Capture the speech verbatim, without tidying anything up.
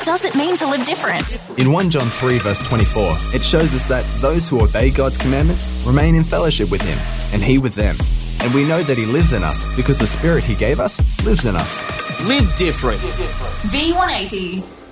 does it mean to live different? In First John three verse twenty-four, it shows us that those who obey God's commandments remain in fellowship with Him, and He with them. And we know that He lives in us because the Spirit He gave us lives in us. Live different. V one eighty.